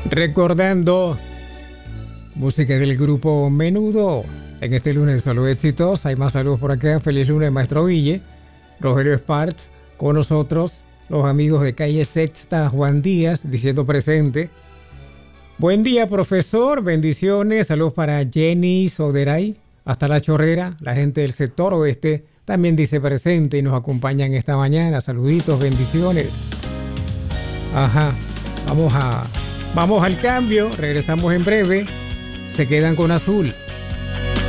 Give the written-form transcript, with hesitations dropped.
Recordando música del grupo Menudo. En este lunes, salud éxitos. Hay más saludos por acá. Feliz lunes, Maestro Ville. Rogelio Sparks con nosotros. Los amigos de Calle Sexta, Juan Díaz, diciendo presente. Buen día, profesor. Bendiciones. Saludos para Jenny Soderay. Hasta La Chorrera. La gente del sector oeste también dice presente y nos acompañan esta mañana. Saluditos, bendiciones. Ajá. Vamos al cambio. Regresamos en breve. Se quedan con Azul.